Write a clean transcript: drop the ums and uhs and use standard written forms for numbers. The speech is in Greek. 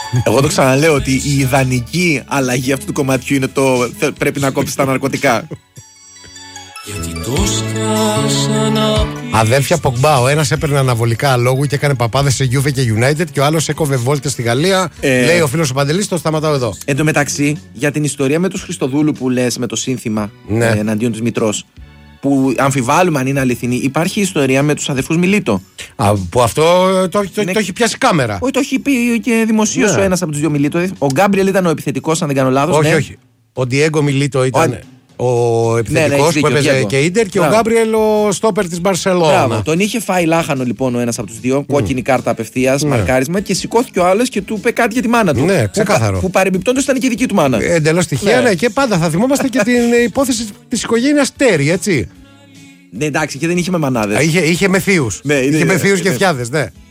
Εγώ το ξαναλέω ότι η ιδανική αλλαγή αυτού του κομματιού είναι το πρέπει να κόψει τα ναρκωτικά. Αδέρφια Πογμπά, ο ένας έπαιρνε αναβολικά λόγου και έκανε παπάδες σε Juve και United και ο άλλος έκοβε βόλτες στη Γαλλία. Λέει ο φίλος ο Παντελής, το σταματάω εδώ. Εν τω μεταξύ, για την ιστορία με τους Χριστοδούλου που λες με το σύνθημα εναντίον της Μητρός, που αμφιβάλλουμε αν είναι αληθινή, υπάρχει ιστορία με τους αδερφούς Μιλίτο. Που αυτό το έχει πιάσει κάμερα. Όχι, το έχει πει και δημοσίως ο ένας από τους δύο Μιλίτο. Ο Γκάμπριελ ήταν ο επιθετικός, αν δεν κάνω λάθος. Όχι. Ο Ντιέγκο Μιλίτο ήταν. Ο επιθετικός που έπαιζε και Ίντερ και ο Γκάμπριελ ο στόπερ της Μπαρσελόνα. Τον είχε φάει λάχανο λοιπόν ο ένας από τους δύο, κόκκινη κάρτα απευθείας, μαρκάρισμα, και σηκώθηκε ο άλλος και του είπε κάτι για τη μάνα του. Ναι, ξεκάθαρο. Που παρεμπιπτόντως ήταν και δική του μάνα. Εντελώς τυχαία, ναι, και πάντα θα θυμόμαστε και την υπόθεση της οικογένειας Τέρι, έτσι. Ναι, εντάξει, και δεν είχε με μανάδες. Είχε με θείους. Ναι, είχε με θείους και φιάδες, ναι.